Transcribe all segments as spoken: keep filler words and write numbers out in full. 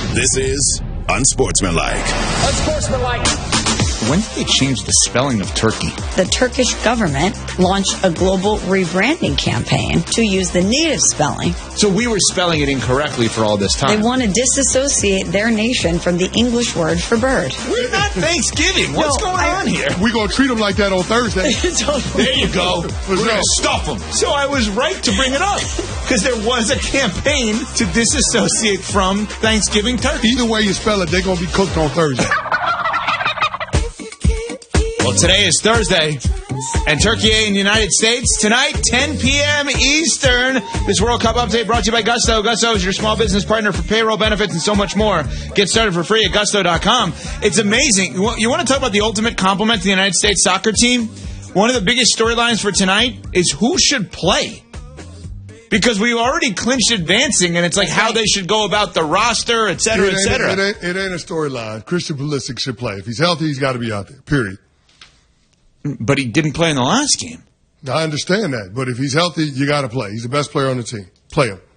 This is Unsportsmanlike. Unsportsmanlike. When did they change the spelling of turkey? The Turkish government launched a global rebranding campaign to use the native spelling. So we were spelling it incorrectly for all this time. They want to disassociate their nation from the English word for bird. We're not Thanksgiving. What's No, going I- on here? We're going to treat them like that on Thursday. There you go. We're going to stuff them. So I was right to bring it up. Because there was a campaign to disassociate from Thanksgiving turkey. Either way you spell it, they're going to be cooked on Thursday. Well, today is Thursday, and Turkey in the United States tonight, ten p.m. Eastern. This World Cup update brought to you by Gusto. Gusto is your small business partner for payroll benefits and so much more. Get started for free at gusto dot com. It's amazing. You want to talk about the ultimate compliment to the United States soccer team? One of the biggest storylines for tonight is who should play. Because we already clinched advancing, and it's like how they should go about the roster, et cetera, It et ain't, cetera. it ain't, it ain't a storyline. Christian Pulisic should play. If he's healthy, he's got to be out there, period. But he didn't play in the last game. I understand that, but if he's healthy, you got to play. He's the best player on the team. Play him.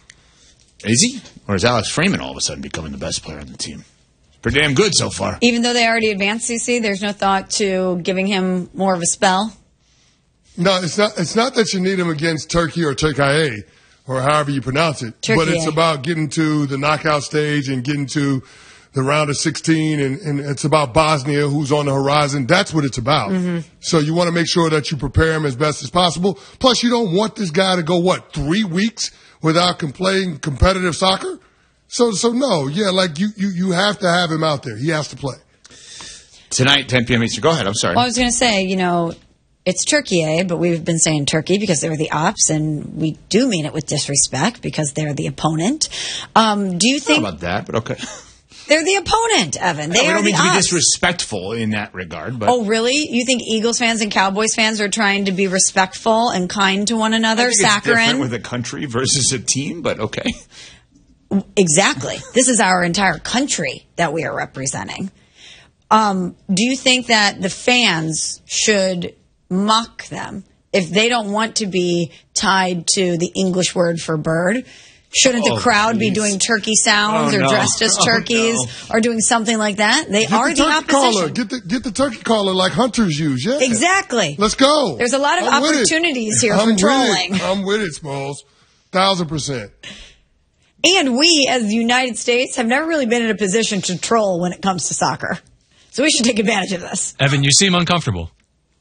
Is he? Or is Alex Freeman all of a sudden becoming the best player on the team? Pretty damn good so far. Even though they already advanced, C C, there's no thought to giving him more of a spell? No, it's not. It's not that you need him against Turkey or Turkey, or however you pronounce it. Turkey. But it's about getting to the knockout stage and getting to the round of sixteen, and, and it's about Bosnia, who's on the horizon. That's what it's about. Mm-hmm. So you want to make sure that you prepare him as best as possible. Plus, you don't want this guy to go, what, three weeks without com- playing competitive soccer? So, so no, yeah, like you, you, you have to have him out there. He has to play. Tonight, ten p.m. Eastern. Go ahead. I'm sorry. Well, I was going to say, you know, it's Turkey, eh? But we've been saying Turkey because they're the ops, and we do mean it with disrespect because they're the opponent. Um, do you Not think about that, but okay. they're the opponent, Evan? They we are don't the mean to be ops. disrespectful in that regard, but Oh, really? You think Eagles fans and Cowboys fans are trying to be respectful and kind to one I another? think it's different Saccharine? with a country versus a team, but okay. Exactly. This is our entire country that we are representing. Um, do you think that the fans should mock them if they don't want to be tied to the English word for bird? Shouldn't Oh, the crowd be please. doing turkey sounds Oh, or no. dressed as Oh, turkeys no. or doing something like that? They Get are the the, turkey opposition. caller. Get the get the turkey caller like hunters use. Yeah, Exactly. Let's go. There's a lot of I'm with it. opportunities here I'm for with it. trolling. I'm with it, Smalls. Thousand percent. And we, as the United States, have never really been in a position to troll when it comes to soccer. So we should take advantage of this. Evan, you seem uncomfortable.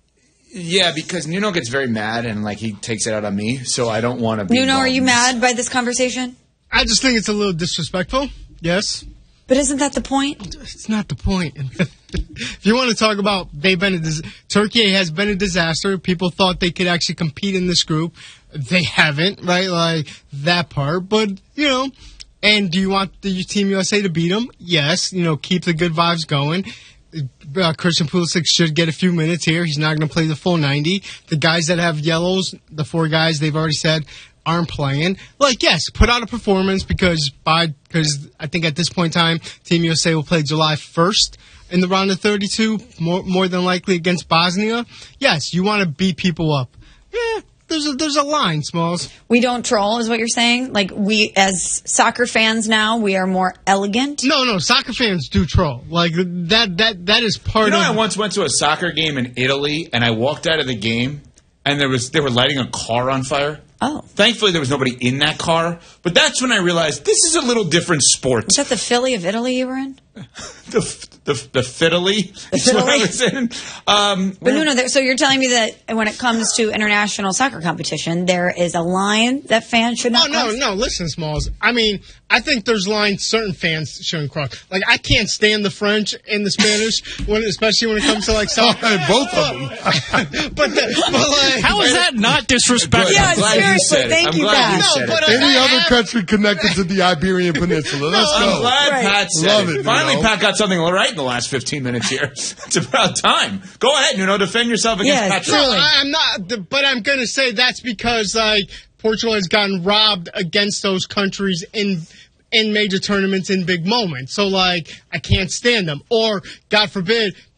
Yeah, because Nuno gets very mad and like he takes it out on me, so I don't want to be Nuno, are you involved. mad by this conversation? I just think it's a little disrespectful. Yes. But isn't that the point? It's not the point. If you want to talk about they've been a dis- Turkey has been a disaster. People thought they could actually compete in this group. They haven't, right? Like that part. But, you know, and do you want the Team U S A to beat them? Yes. You know, keep the good vibes going. Uh, Christian Pulisic should get a few minutes here. He's not going to play the full ninety. The guys that have yellows, the four guys they've already said aren't playing. Like, yes, put out a performance because by because I think at this point in time, Team U S A will play July first in the round of thirty-two, more more than likely against Bosnia. Yes, you want to beat people up. Yeah, there's a, there's a line, Smalls. We don't troll, is what you're saying? Like, we, as soccer fans now, we are more elegant? No, no, soccer fans do troll. Like, that that that is part You know, of... I once went to a soccer game in Italy, and I walked out of the game, and there was they were lighting a car on fire. Oh. Thankfully, there was nobody in that car, but that's when I realized this is a little different sport. Is that the Philly of Italy you were in? the the the fiddly. is what I was in. Um, But no, no. There, so you're telling me that when it comes to international soccer competition, there is a line that fans should No, not no, cross? no. Listen, Smalls. I mean, I think there's lines certain fans shouldn't cross. Like, I can't stand the French and the Spanish, when, especially when it comes to, like, soccer. Both of them. but, the, but, like... How is that not disrespectful? Yeah, I'm glad you seriously, said it. thank I'm you, glad Pat. you No, said but it. I- Any I- other country connected to the Iberian Peninsula. Let's I'm go. glad Right. Pat said Love it. it, Finally, Nuno. Pat got something right in the last fifteen minutes here. It's about time. Go ahead, Nuno. Defend yourself against Yes, Patrick. No, I, I'm not, but I'm going to say that's because, like, Portugal has gotten robbed against those countries in in major tournaments in big moments. So, like, I can't stand them. Or, God forbid,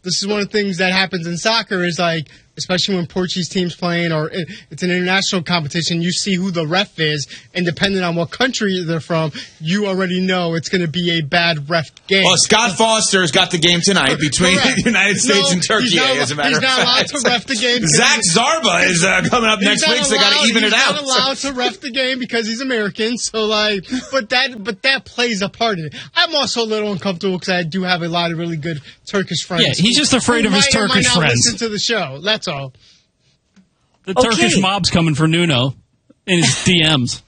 this is one of the things that happens in soccer is like, especially when Portuguese teams playing or it's an international competition, you see who the ref is, and depending on what country they're from, you already know it's going to be a bad ref game. Well, Scott Foster's got the game tonight between the United States no, and Turkey, not, as a matter he's of not fact. allowed to ref the game. Zach Zarba is uh, coming up next week, so they got to even it out. He's not allowed to ref the game because he's American, so like, but that but that plays a part in it. I'm also a little uncomfortable because I do have a lot of really good Turkish friends. Yeah, he's just afraid of his might, Turkish might not friends. Listen to the show. That's all. The Okay. Turkish mob's coming for Nuno in his D Ms.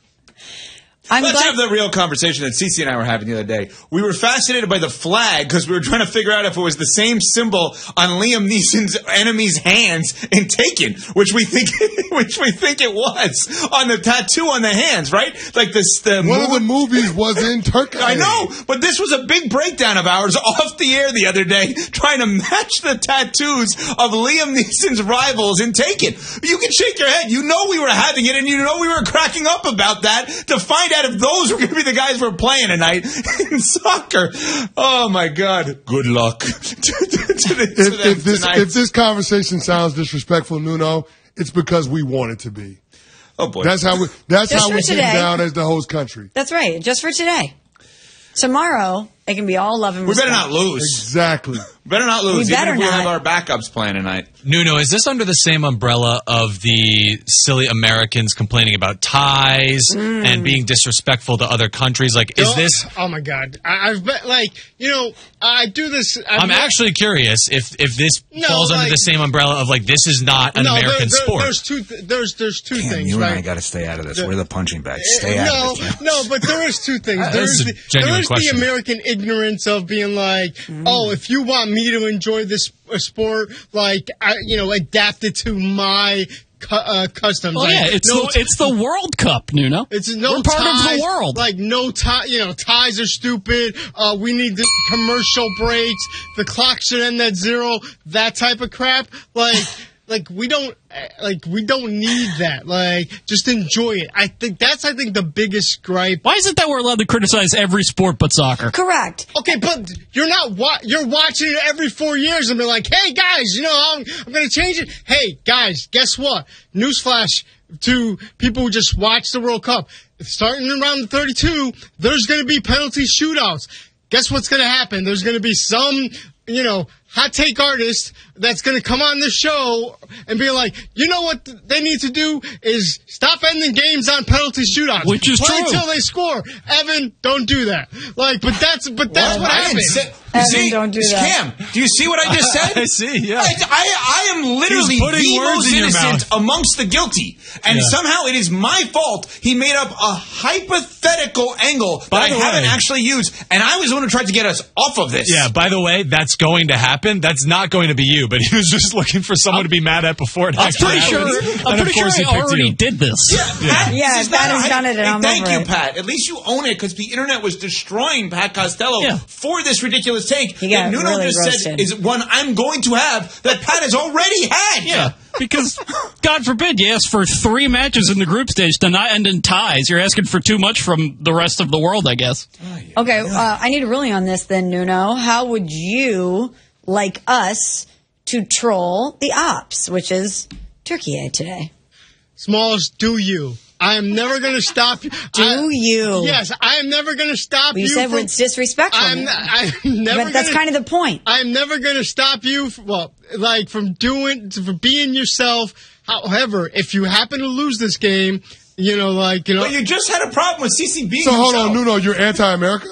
I'm Let's glad. have the real conversation that Cece and I were having the other day. We were fascinated by the flag because we were trying to figure out if it was the same symbol on Liam Neeson's enemy's hands in Taken, which we think, which we think it was on the tattoo on the hands, right? Like this. The One of the movie- movies was in Turkey. I know, but this was a big breakdown of ours off the air the other day, trying to match the tattoos of Liam Neeson's rivals in Taken. You can shake your head. You know we were having it, and you know we were cracking up about that to find out if those were going to be the guys we're playing tonight in soccer. Oh, my God. Good luck to, to, to, the, to If, them if this tonight. if this conversation sounds disrespectful, Nuno, it's because we want it to be. Oh, boy. That's how we. That's Just how for we get today. down as the host country. That's right. Just for today. Tomorrow, it can be all love and we better respect. not lose. Exactly. Better not lose, We even better if we not. have our backups playing tonight. Nuno, is this under the same umbrella of the silly Americans complaining about ties Mm. and being disrespectful to other countries? Like, is Don't- this... Oh my God! I, I've been like, you know, I do this. I've I'm been- actually curious if, if this No, falls under like- the same umbrella of, like, this is not an no, there- American there- sport. There's two. Th- there's there's two Damn, things. you right? and I got to stay out of this. The- We're the punching bag. Stay no, out of this. man. no, but there is two things. Uh, There's that's a the, genuine there is question. the American ignorance of being like, oh, if you want me to enjoy this uh, sport, like, I, you know, adapt it to my cu- uh, customs. Well, like, yeah, it's, no the, it's the World Cup, Nuno. It's no We're part ties, of the world. Like no tie, you know, ties are stupid. Uh, we need the commercial breaks. The clock should end at zero. That type of crap. Like, like we don't, like we don't need that. Like, just enjoy it. I think that's, I think, the biggest gripe. Why is it that we're allowed to criticize every sport but soccer? Correct. Okay, but you're not wa- you're watching it every four years and be like, hey guys, you know, I'm, I'm going to change it. Hey guys, guess what? Newsflash to people who just watch the World Cup. Starting around the thirty-two, there's going to be penalty shootouts. Guess what's going to happen? There's going to be some, you know, hot take artist that's going to come on the show and be like, you know what they need to do is stop ending games on penalty shootouts. Which is Play true. until they score. Evan, don't do that. Like, but that's but that's what I didn't happens. say- you Evan, see, don't do that. Cam, do you see what I just said? I see, yeah. I, I, I am literally He's putting the words most in your innocent mouth. amongst the guilty. And Yeah. somehow it is my fault he made up a hypothetical angle that By I the haven't way- actually used. And I was the one who tried to get us off of this. Yeah, by the way, that's going to happen. That's not going to be you, but he was just looking for someone to be mad at before it I'm actually pretty sure. happens. Oh, And I'm of pretty sure course he I picked already you. did this. Pat, Yeah, this is Pat not has a- done it, and Hey, I'm thank over you, it. Pat. At least you own it because the internet was destroying Pat Costello Yeah. for this ridiculous take He that got Nuno really just roasted. said is one I'm going to have that Pat has already had. Yeah, because God forbid you ask for three matches in the group stage to not end in ties. You're asking for too much from the rest of the world, I guess. Okay, uh, I need a ruling on this then, Nuno. How would you like us to troll the ops, which is Turkey today? Smalls, do you? I am never going to stop you. Do I- you? Yes, I am never going to stop Well, you you. said from, it's disrespectful. I'm, I'm never but that's gonna, kind of the point. I'm never going to stop you. From, well, like from doing, from being yourself. However, if you happen to lose this game, you know, like you know, But you just had a problem with C C being So hold on, himself. Nuno, you're anti-America?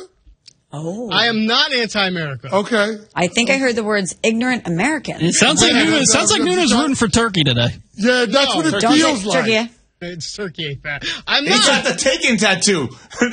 Oh. I am not anti-America. Okay. I think I heard the words ignorant Americans. It sounds like Yeah, Nuno, it that's- sounds like that's- Nuno's rooting for Turkey today. Yeah, that's No, what it Don't feels say like. Turkey. It's Turkey ain't bad. I'm He not. got the Taken tattoo.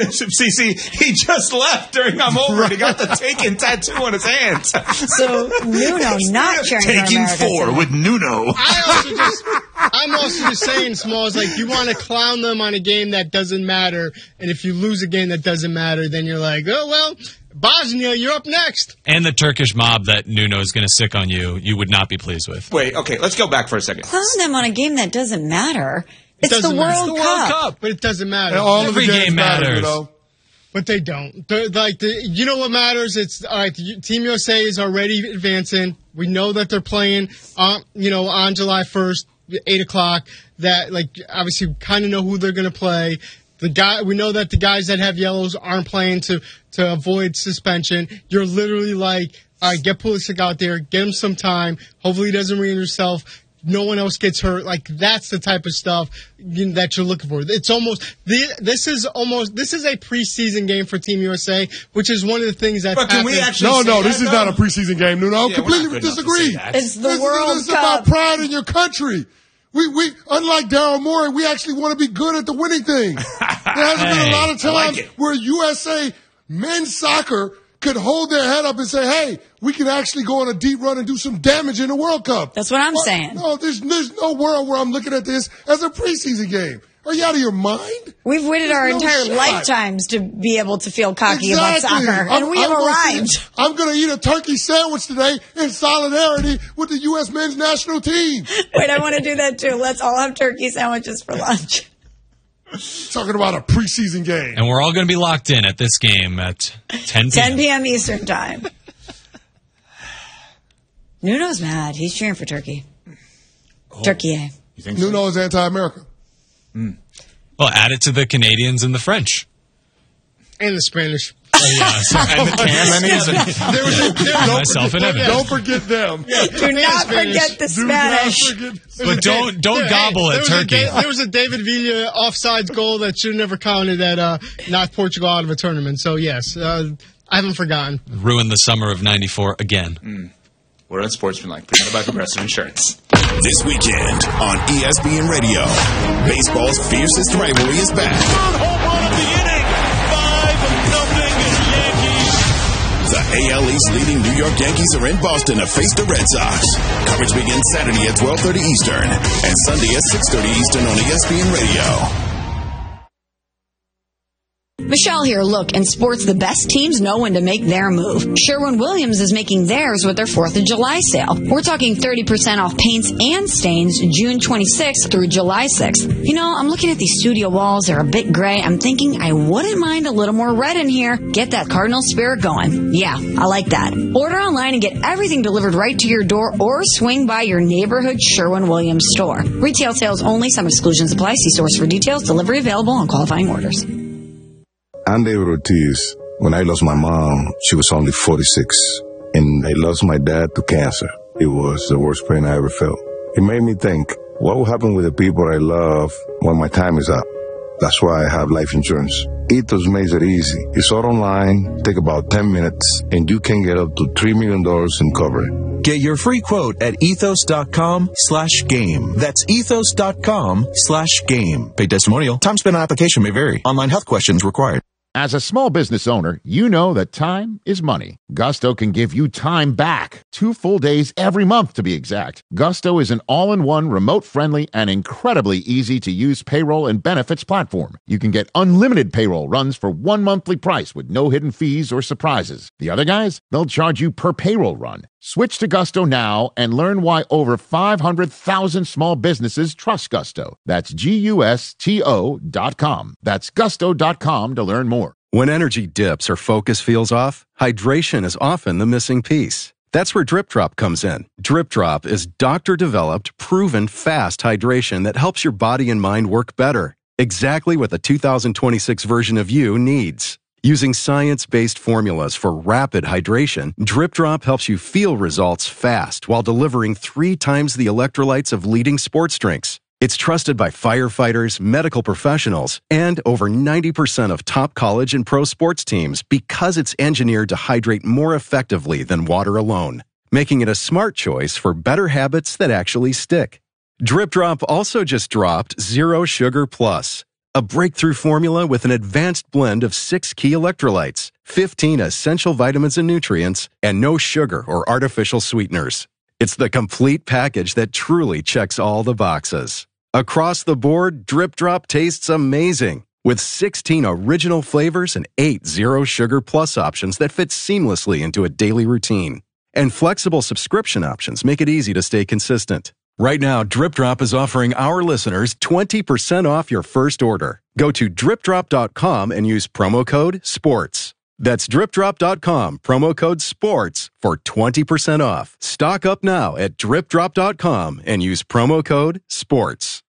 C C, he just left during I'm over and he got the Taken tattoo on his hands. So Nuno not cheering for Taking America. four today. with Nuno. I also just, I'm also just saying, Smalls, like, you want to clown them on a game that doesn't matter, and if you lose a game that doesn't matter, then you're like, oh, well, Bosnia, you're up next. And the Turkish mob that Nuno is going to sick on you, you would not be pleased with. Wait, okay, let's go back for a second. Clown them on a game that doesn't matter. It's doesn't the matter. World, It's the Cup. But it doesn't matter. And all Every of the games game matter, matters. you know? But they don't. They're, like, the, you know what matters? It's all right. Team U S A is already advancing. We know that they're playing, um, you know, on July first, eight o'clock. That, like, obviously, we kind of know who they're going to play. The guy, we know that the guys that have yellows aren't playing to to avoid suspension. You're literally like, all right, get Pulisic out there, get him some time. Hopefully, he doesn't re-injure himself. No one else gets hurt. Like, that's the type of stuff you know, that you're looking for. It's almost this is almost this is a preseason game for Team U S A, which is one of the things that. But can we actually? No, no, say this that, is though? not a preseason game, Nuno. Yeah, Completely disagree. It's the this World is, this Cup. is about pride in your country. We, we, unlike Daryl Morey, we actually want to be good at the winning thing. There hasn't Hey, been a lot of I like times it. where U S A men's soccer could hold their head up and say, hey, we can actually go on a deep run and do some damage in the World Cup. That's what I'm Well, saying. No, there's, there's no world where I'm looking at this as a preseason game. Are you out of your mind? We've waited There's our no entire shot. lifetimes to be able to feel cocky about Exactly. soccer, I'm- and we I'm have gonna arrived. sit- I'm going to eat a turkey sandwich today in solidarity with the U S men's national team. Wait, I want to do that too. Let's all have turkey sandwiches for lunch. Talking about a preseason game. And we're all going to be locked in at this game at ten p.m. ten p.m. Eastern time. Nuno's mad. He's cheering for Turkey. Oh. Turkey, eh? You think so? Nuno is anti-America. Well, add it to the Canadians and the French. And the Spanish. Oh, yeah, sorry. And the Tammanies and- There was a, there, Myself and Evan. Don't forget them. Do not Spanish. forget the Do not Spanish. forget- But don't don't Hey, gobble there at was a Turkey. Da- there was a David Villa offsides goal that should have never counted that uh, knocked Portugal out of a tournament. So, yes, uh, I haven't forgotten. Ruined the summer of ninety-four again. We're on Sportsmanlike, presented by Progressive Insurance. This weekend on E S P N Radio, baseball's fiercest rivalry is back. Home run of the inning. Five nothing Yankees. The A L East leading New York Yankees are in Boston to face the Red Sox. Coverage begins Saturday at twelve thirty Eastern and Sunday at six thirty Eastern on E S P N Radio. Michelle here. Look, in sports, the best teams know when to make their move. Sherwin-Williams is making theirs with their fourth of July sale. We're talking thirty percent off paints and stains June twenty-sixth through July sixth. You know, I'm looking at these studio walls. They're a bit gray. I'm thinking I wouldn't mind a little more red in here. Get that Cardinal spirit going. Yeah, I like that. Order online and get everything delivered right to your door or swing by your neighborhood Sherwin-Williams store. Retail sales only. Some exclusions apply. See stores for details. Delivery available on qualifying orders. I'm David Ortiz. When I lost my mom, she was only forty-six. And I lost my dad to cancer. It was the worst pain I ever felt. It made me think, what will happen with the people I love when my time is up? That's why I have life insurance. Ethos makes it easy. It's all online, take about ten minutes, and you can get up to three million dollars in coverage. Get your free quote at ethos.com slash game. That's ethos.com slash game. Paid testimonial. Time spent on application may vary. Online health questions required. As a small business owner, you know that time is money. Gusto can give you time back. Two full days every month, to be exact. Gusto is an all-in-one, remote-friendly, and incredibly easy-to-use payroll and benefits platform. You can get unlimited payroll runs for one monthly price with no hidden fees or surprises. The other guys, they'll charge you per payroll run. Switch to Gusto now and learn why over five hundred thousand small businesses trust Gusto. That's G U S T O dot com. That's gusto dot com to learn more. When energy dips or focus feels off, hydration is often the missing piece. That's where Drip Drop comes in. Drip Drop is doctor-developed, proven fast hydration that helps your body and mind work better. Exactly what the two thousand twenty-six version of you needs. Using science-based formulas for rapid hydration, Drip Drop helps you feel results fast while delivering three times the electrolytes of leading sports drinks. It's trusted by firefighters, medical professionals, and over ninety percent of top college and pro sports teams because it's engineered to hydrate more effectively than water alone, making it a smart choice for better habits that actually stick. Drip Drop also just dropped Zero Sugar Plus, a breakthrough formula with an advanced blend of six key electrolytes, fifteen essential vitamins and nutrients, and no sugar or artificial sweeteners. It's the complete package that truly checks all the boxes. Across the board, Drip Drop tastes amazing, with sixteen original flavors and eight Zero Sugar Plus options that fit seamlessly into a daily routine. And flexible subscription options make it easy to stay consistent. Right now, Drip Drop is offering our listeners twenty percent off your first order. Go to drip drop dot com and use promo code SPORTS. That's drip drop dot com, promo code SPORTS for twenty percent off. Stock up now at drip drop dot com and use promo code SPORTS.